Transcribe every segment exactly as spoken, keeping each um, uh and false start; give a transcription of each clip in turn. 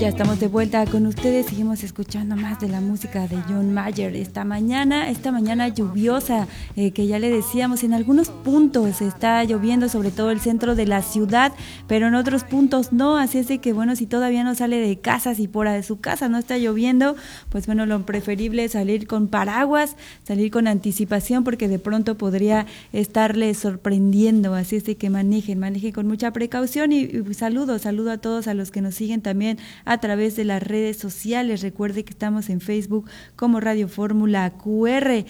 Ya estamos de vuelta con ustedes, seguimos escuchando más de la música de John Mayer. Esta mañana, esta mañana lluviosa, eh, que ya le decíamos, en algunos puntos está lloviendo, sobre todo el centro de la ciudad, pero en otros puntos no, así es de que bueno, si todavía no sale de casa, si por de su casa no está lloviendo, pues bueno, lo preferible es salir con paraguas, salir con anticipación, porque de pronto podría estarle sorprendiendo, así es de que manejen, manejen con mucha precaución y, y saludo, saludo a todos a los que nos siguen también a través de las redes sociales. Recuerde que estamos en Facebook como Radio Fórmula Q R,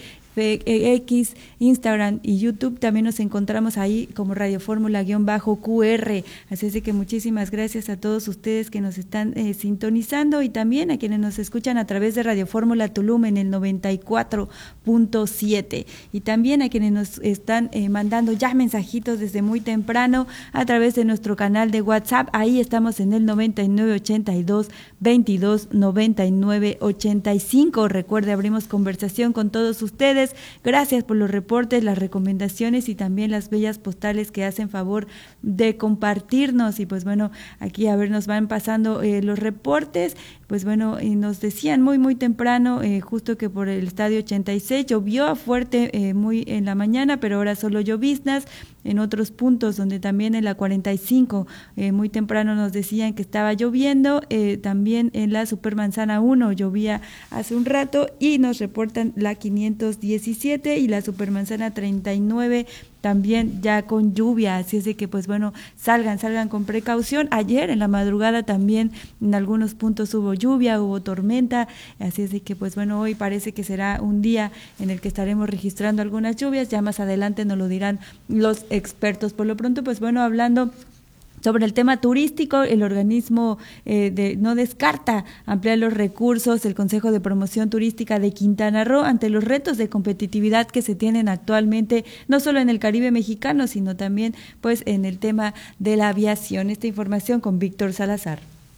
X, Instagram y YouTube. También nos encontramos ahí como Radio Fórmula-Q R. Así es de que muchísimas gracias a todos ustedes que nos están eh, sintonizando, y también a quienes nos escuchan a través de Radio Fórmula Tulum en el noventa y cuatro punto siete, y también a quienes nos están eh, mandando ya mensajitos desde muy temprano a través de nuestro canal de WhatsApp. Ahí estamos en el noventa y nueve ochenta y dos veintidós noventa y nueve ochenta y cinco. Recuerde, abrimos conversación con todos ustedes. Gracias por los reportes, las recomendaciones y también las bellas postales que hacen favor de compartirnos. Y pues bueno, aquí a ver, nos van pasando eh, los reportes. Pues bueno, y nos decían muy muy temprano, eh, justo que por el estadio ochenta y seis llovió fuerte eh, muy en la mañana, pero ahora solo lloviznas. En otros puntos donde también en la cuarenta y cinco eh, muy temprano nos decían que estaba lloviendo, eh, también en la Supermanzana uno llovía hace un rato, y nos reportan la quinientos diecisiete y la Supermanzana treinta y nueve también ya con lluvia, así es de que pues bueno, salgan, salgan con precaución. Ayer en la madrugada también en algunos puntos hubo lluvia, hubo tormenta, así es de que pues bueno, hoy parece que será un día en el que estaremos registrando algunas lluvias, ya más adelante nos lo dirán los expertos. Por lo pronto, pues bueno, hablando sobre el tema turístico, el organismo eh, de, no descarta ampliar los recursos del Consejo de Promoción Turística de Quintana Roo ante los retos de competitividad que se tienen actualmente, no solo en el Caribe mexicano, sino también pues en el tema de la aviación. Esta información con Víctor Salazar.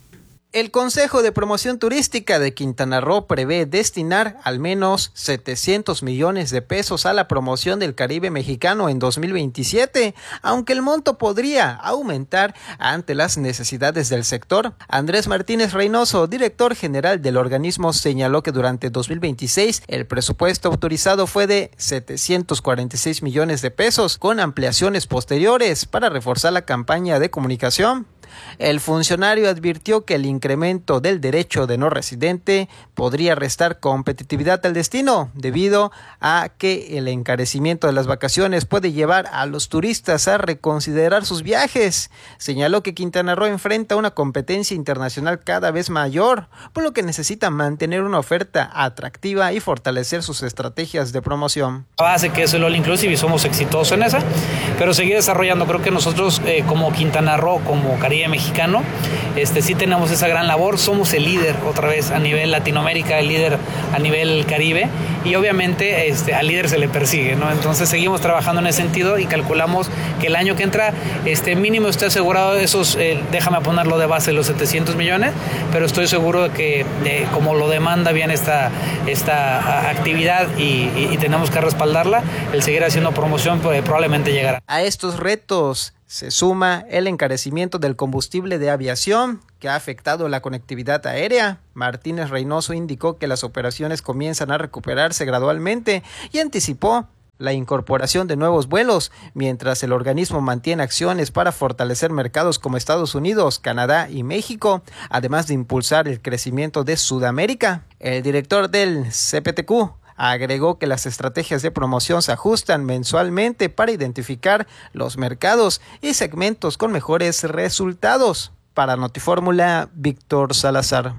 El Consejo de Promoción Turística de Quintana Roo prevé destinar al menos setecientos millones de pesos a la promoción del Caribe mexicano en dos mil veintisiete, aunque el monto podría aumentar ante las necesidades del sector. Andrés Martínez Reynoso, director general del organismo, señaló que durante dos mil veintiséis el presupuesto autorizado fue de setecientos cuarenta y seis millones de pesos, con ampliaciones posteriores para reforzar la campaña de comunicación. El funcionario advirtió que el incremento del derecho de no residente podría restar competitividad al destino, debido a que el encarecimiento de las vacaciones puede llevar a los turistas a reconsiderar sus viajes. Señaló que Quintana Roo enfrenta una competencia internacional cada vez mayor, por lo que necesita mantener una oferta atractiva y fortalecer sus estrategias de promoción. A base que es el All Inclusive y somos exitosos en esa, pero seguir desarrollando. Creo que nosotros eh, como Quintana Roo, como Caribe mexicano, este sí tenemos esa gran labor. Somos el líder otra vez a nivel Latinoamérica, el líder a nivel Caribe, y obviamente este al líder se le persigue, ¿no? Entonces seguimos trabajando en ese sentido y calculamos que el año que entra este mínimo esté asegurado de esos, eh, déjame ponerlo de base, los setecientos millones, pero estoy seguro de que de, como lo demanda bien esta, esta actividad y, y, y tenemos que respaldarla, el seguir haciendo promoción pues, probablemente llegará. A estos retos se suma el encarecimiento del combustible de aviación, que ha afectado la conectividad aérea. Martínez Reynoso indicó que las operaciones comienzan a recuperarse gradualmente y anticipó la incorporación de nuevos vuelos, mientras el organismo mantiene acciones para fortalecer mercados como Estados Unidos, Canadá y México, además de impulsar el crecimiento de Sudamérica. El director del C P T Q agregó que las estrategias de promoción se ajustan mensualmente para identificar los mercados y segmentos con mejores resultados. Para Notifórmula, Víctor Salazar.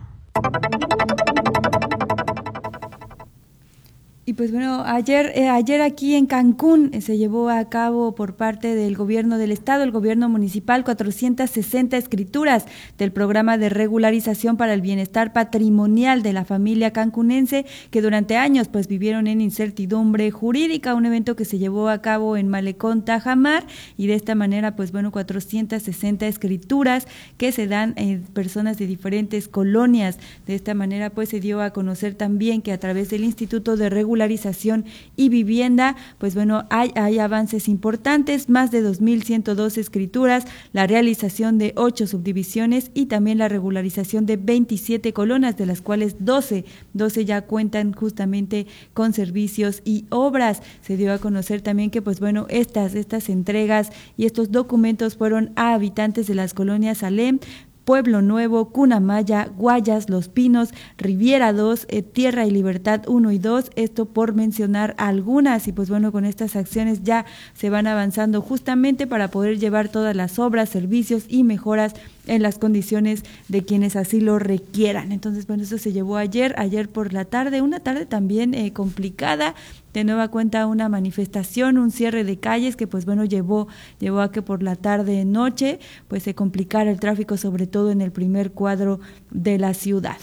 Y pues bueno, ayer eh, ayer aquí en Cancún eh, se llevó a cabo por parte del gobierno del estado, el gobierno municipal, cuatrocientas sesenta escrituras del programa de regularización para el bienestar patrimonial de la familia cancunense que durante años pues vivieron en incertidumbre jurídica, un evento que se llevó a cabo en Malecón, Tajamar, y de esta manera pues bueno, cuatrocientas sesenta escrituras que se dan en personas de diferentes colonias. De esta manera pues se dio a conocer también que a través del Instituto de Regularización regularización y vivienda, pues bueno, hay, hay avances importantes, más de dos mil ciento dos escrituras, la realización de ocho subdivisiones y también la regularización de veintisiete colonas, de las cuales doce, doce ya cuentan justamente con servicios y obras. Se dio a conocer también que pues bueno, estas, estas entregas y estos documentos fueron a habitantes de las colonias Salem, Pueblo Nuevo, Cunamaya, Guayas, Los Pinos, Riviera dos, eh, Tierra y Libertad uno y dos, esto por mencionar algunas. Y pues bueno, con estas acciones ya se van avanzando justamente para poder llevar todas las obras, servicios y mejoras en las condiciones de quienes así lo requieran. Entonces, bueno, eso se llevó ayer, ayer por la tarde, una tarde también eh, complicada, de nueva cuenta una manifestación, un cierre de calles que pues bueno llevó, llevó a que por la tarde noche pues se complicara el tráfico, sobre todo en el primer cuadro de la ciudad.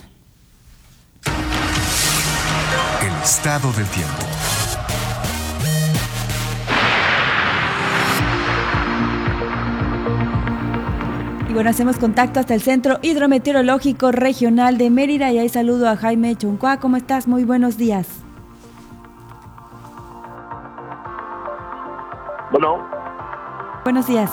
El estado del tiempo. Y bueno, hacemos contacto hasta el Centro Hidrometeorológico Regional de Mérida y ahí saludo a Jaime Chuncua. ¿Cómo estás? Muy buenos días. Bueno. Buenos días.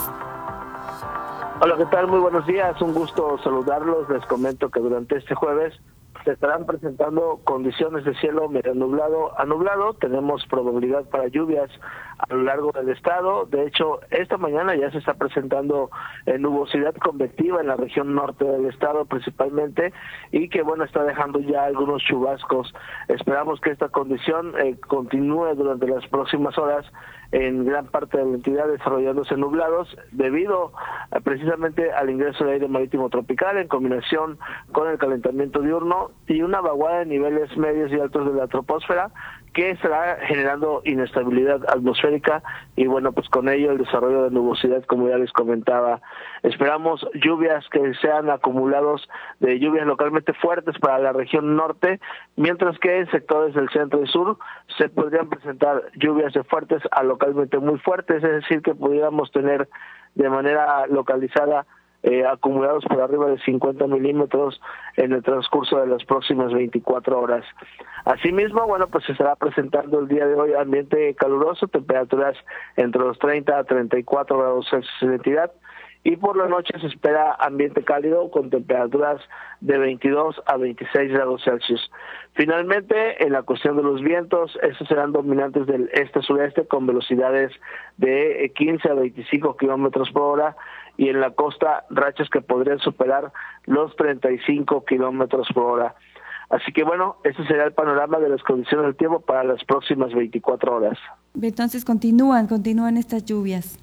Hola, ¿qué tal? Muy buenos días. Un gusto saludarlos. Les comento que durante este jueves se estarán presentando condiciones de cielo medio nublado a nublado. Tenemos probabilidad para lluvias a lo largo del estado. De hecho, esta mañana ya se está presentando eh, nubosidad convectiva en la región norte del estado principalmente, y que bueno, está dejando ya algunos chubascos. Esperamos que esta condición eh, continúe durante las próximas horas en gran parte de la entidad, desarrollándose nublados debido a, precisamente al ingreso de aire marítimo tropical en combinación con el calentamiento diurno y una vaguada de niveles medios y altos de la troposfera que estará generando inestabilidad atmosférica y bueno, pues con ello el desarrollo de nubosidad, como ya les comentaba. Esperamos lluvias que sean acumulados de lluvias localmente fuertes para la región norte, mientras que en sectores del centro y sur se podrían presentar lluvias de fuertes a localmente muy fuertes, es decir, que pudiéramos tener de manera localizada Eh, acumulados por arriba de cincuenta milímetros en el transcurso de las próximas veinticuatro horas. Asimismo, bueno, pues se estará presentando el día de hoy ambiente caluroso, temperaturas entre los treinta a treinta y cuatro grados Celsius en la entidad, y por la noche se espera ambiente cálido con temperaturas de veintidós a veintiséis grados Celsius. Finalmente, en la cuestión de los vientos, estos serán dominantes del este-sureste con velocidades de quince a veinticinco kilómetros por hora, y en la costa rachas que podrían superar los treinta y cinco kilómetros por hora. Así que bueno, ese será el panorama de las condiciones del tiempo para las próximas veinticuatro horas. Entonces continúan, continúan estas lluvias.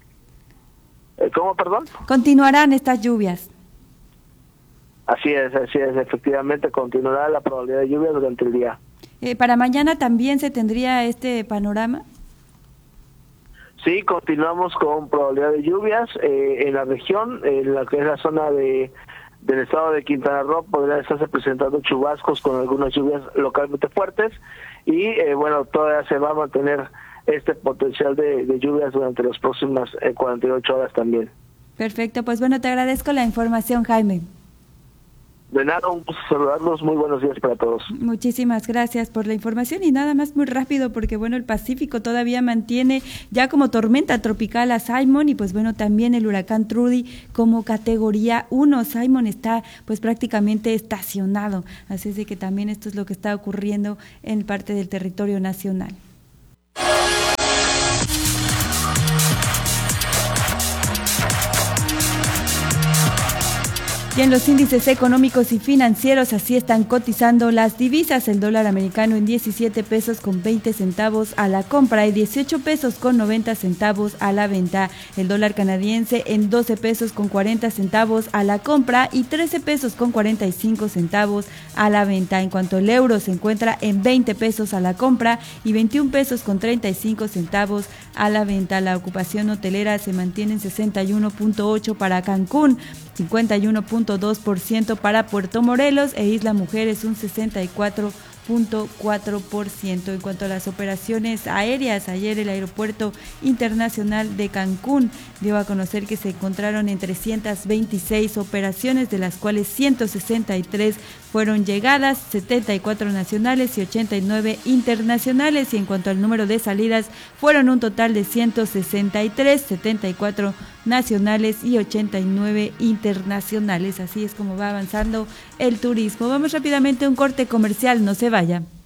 ¿Cómo, perdón? Continuarán estas lluvias. Así es, así es, efectivamente continuará la probabilidad de lluvia durante el día. Eh, ¿Para mañana también se tendría este panorama? Sí, continuamos con probabilidad de lluvias eh, en la región, en la que es la zona de del estado de Quintana Roo, podrían estarse presentando chubascos con algunas lluvias localmente fuertes, y eh, bueno, todavía se va a mantener este potencial de, de lluvias durante las próximas eh, cuarenta y ocho horas también. Perfecto, pues bueno, te agradezco la información, Jaime. De nada, un gusto saludarlos, muy buenos días para todos. Muchísimas gracias por la información, y nada más muy rápido porque bueno, el Pacífico todavía mantiene ya como tormenta tropical a Simon, y pues bueno, también el huracán Trudy como categoría uno. Simon está pues prácticamente estacionado, así es de que también esto es lo que está ocurriendo en parte del territorio nacional. Y en los índices económicos y financieros así están cotizando las divisas. El dólar americano en diecisiete pesos con veinte centavos a la compra y dieciocho pesos con noventa centavos a la venta. El dólar canadiense en doce pesos con cuarenta centavos a la compra y trece pesos con cuarenta y cinco centavos a la venta. En cuanto al euro, se encuentra en veinte pesos a la compra y veintiún pesos con treinta y cinco centavos a la venta. La ocupación hotelera se mantiene en sesenta y uno punto ocho para Cancún, cincuenta y uno punto dos por ciento para Puerto Morelos e Isla Mujeres un sesenta y cuatro punto cuatro por ciento. En cuanto a las operaciones aéreas, ayer el Aeropuerto Internacional de Cancún dio a conocer que se encontraron en trescientas veintiséis operaciones, de las cuales ciento sesenta y tres fueron llegadas, setenta y cuatro nacionales y ochenta y nueve internacionales. Y en cuanto al número de salidas, fueron un total de ciento sesenta y tres, setenta y cuatro nacionales y ochenta y nueve internacionales. Así es como va avanzando el turismo. Vamos rápidamente a un corte comercial, no se vaya.